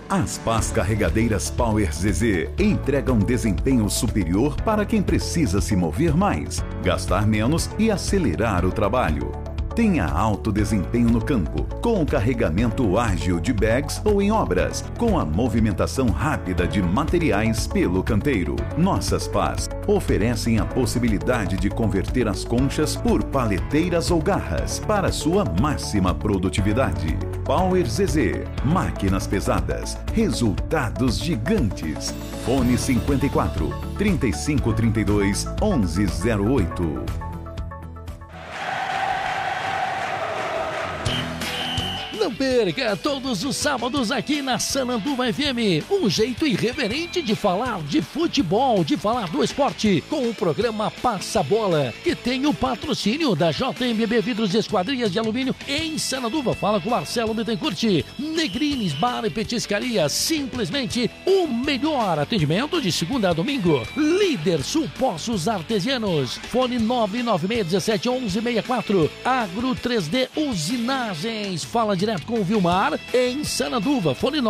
As pás carregadeiras Power ZZ entregam desempenho superior para quem precisa se mover mais, gastar menos e acelerar o trabalho. Tenha alto desempenho no campo, com o carregamento ágil de bags ou em obras, com a movimentação rápida de materiais pelo canteiro. Nossas pás oferecem a possibilidade de converter as conchas por paleteiras ou garras para sua máxima produtividade. Power ZZ, máquinas pesadas, resultados gigantes. Fone 54 3532 1108. Não perca todos os sábados aqui na Sananduva FM, um jeito irreverente de falar de futebol, de falar do esporte, com o programa Passa Bola, que tem o patrocínio da JMB Vidros e Esquadrias de Alumínio em Sananduva. Fala com Marcelo Bittencourt. Negrines Bar e Petiscaria, simplesmente o melhor atendimento de segunda a domingo. Líder Sul Poços Artesianos, fone 996171164. Agro 3D Usinagens, fala direto com o Vilmar em Sananduva, fone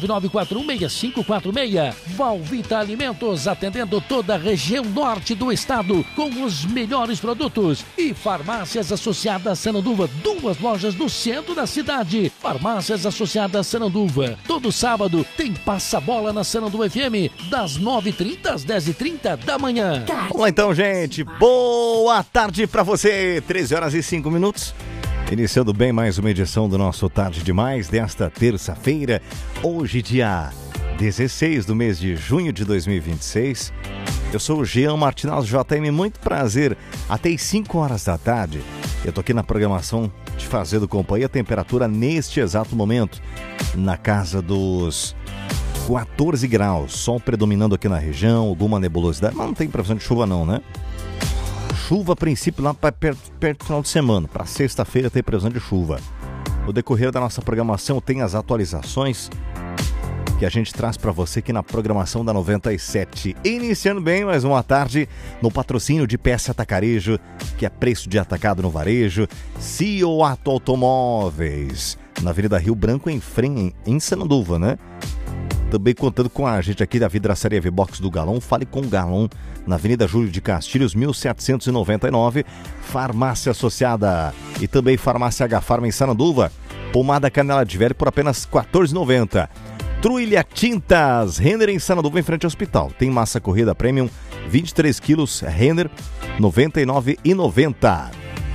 999416546. Valvita Alimentos, atendendo toda a região norte do estado com os melhores produtos. E Farmácias Associadas Sananduva, 2 lojas no centro da cidade. Farmácias Associadas Sananduva, todo sábado tem Passa-Bola na Sananduva FM, das 9h30 às 10h30 da manhã. Vamos lá então, gente, boa tarde pra você, 13h05. Iniciando bem mais uma edição do nosso Tarde Demais desta terça-feira, hoje dia 16 do mês de junho de 2026. Eu sou o Jean Martinez JM, muito prazer, até às 5 horas da tarde. Eu tô aqui na programação de Fazendo Companhia, temperatura neste exato momento, na casa dos 14 graus, sol predominando aqui na região, alguma nebulosidade, mas não tem previsão de chuva não, né? Chuva a princípio lá para perto do final de semana, para sexta-feira tem previsão de chuva. No decorrer da nossa programação tem as atualizações que a gente traz para você aqui na programação da 97. Iniciando bem mais uma tarde no patrocínio de Peça Atacarejo, que é preço de atacado no varejo. Cioato Automóveis, na Avenida Rio Branco, em Sananduva, né? Também contando com a gente aqui da Vidraçaria V-Box do Galon. Fale com o Galon, na Avenida Júlio de Castilhos, 1799. Farmácia Associada e também Farmácia H-Farma em Sananduva. Pomada Canela de Velho por apenas R$ 14,90. Trilha Tintas, Renner em Sananduva, em frente ao hospital. Tem massa corrida premium, 23 quilos, Renner, R$ 99,90.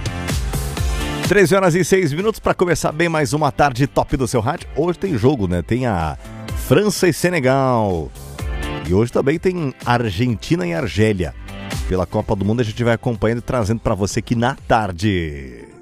13h06 para começar bem mais uma tarde top do seu rádio. Hoje tem jogo, né? Tem a França e Senegal. E hoje também tem Argentina e Argélia. Pela Copa do Mundo a gente vai acompanhando e trazendo para você aqui na tarde.